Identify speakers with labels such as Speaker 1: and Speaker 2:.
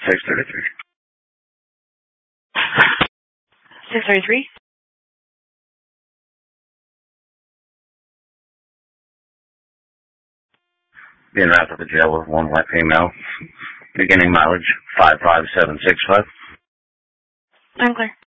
Speaker 1: 633.
Speaker 2: 633?
Speaker 1: Being wrapped up at jail with one white female. Beginning mileage 55765.
Speaker 2: I'm clear.